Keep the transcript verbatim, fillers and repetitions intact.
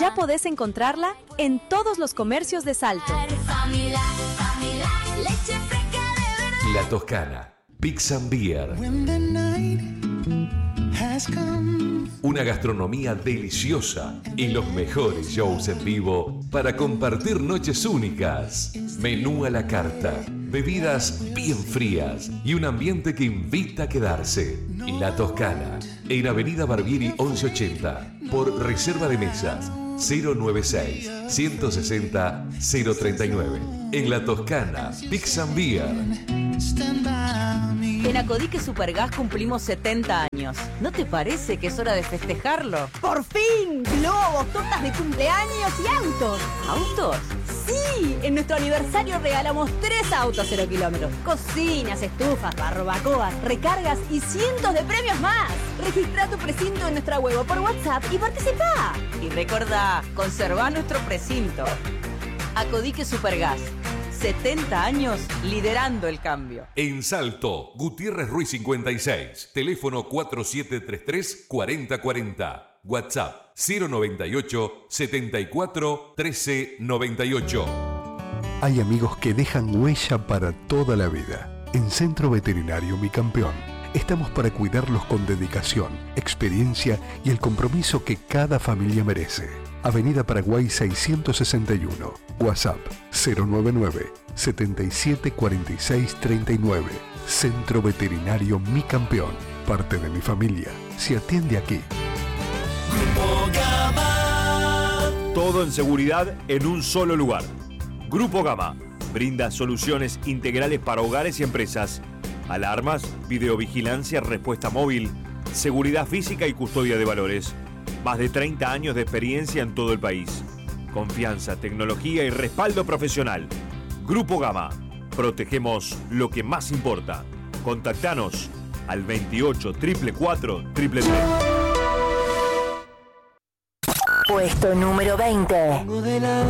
Ya podés encontrarla en todos los comercios de Salto. La Toscana, Pizza and Beer. Una gastronomía deliciosa y los mejores shows en vivo para compartir noches únicas. Menú a la carta, bebidas bien frías y un ambiente que invita a quedarse. La Toscana, en Avenida Barbieri once ochenta, por reserva de mesas cero noventa y seis, ciento sesenta, cero treinta y nueve. En La Toscana, Pizza and Beer. En Acodique Supergas cumplimos setenta años. ¿No te parece que es hora de festejarlo? ¡Por fin! Globos, tortas de cumpleaños y autos. ¿Autos? Sí, en nuestro aniversario regalamos tres autos cero kilómetros. Cocinas, estufas, barbacoas, recargas y cientos de premios más. Registra tu precinto en nuestra web o por WhatsApp y participa. Y recordá, conservá nuestro precinto. Acodique Supergas. setenta años liderando el cambio. En Salto, Gutiérrez Ruiz cincuenta y seis, teléfono cuatro siete tres tres, cuatro cero cuatro cero, WhatsApp cero noventa y ocho, setenta y cuatro, trece noventa y ocho. Hay amigos que dejan huella para toda la vida. En Centro Veterinario Mi Campeón, estamos para cuidarlos con dedicación, experiencia y el compromiso que cada familia merece. Avenida Paraguay seiscientos sesenta y uno, WhatsApp cero noventa y nueve, setenta y siete cuarenta y seis treinta y nueve. Centro Veterinario Mi Campeón, parte de mi familia, se atiende aquí. Grupo Gama. Todo en seguridad en un solo lugar. Grupo Gama brinda soluciones integrales para hogares y empresas. Alarmas, videovigilancia, respuesta móvil, seguridad física y custodia de valores. Más de treinta años de experiencia en todo el país. Confianza, tecnología y respaldo profesional. Grupo Gama. Protegemos lo que más importa. Contactanos al veintiocho, cuatro cuatro cuatro, tres tres tres. Puesto número veinte.